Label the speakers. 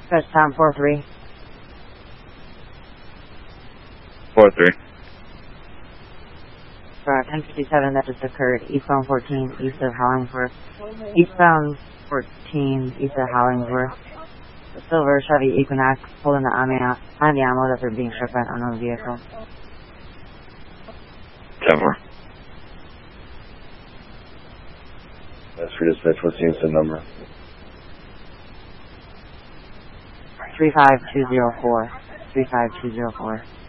Speaker 1: Dispatch time 4-3.
Speaker 2: 4-3.
Speaker 1: For 1057 that just occurred, eastbound 14, east of Hollingsworth. Eastbound 14, east of Hollingsworth. The silver Chevy Equinox pulling the ammo that they're being struck by an unknown vehicle.
Speaker 2: 10-4. That's for dispatch. What's the incident number?
Speaker 1: 35204. 35204.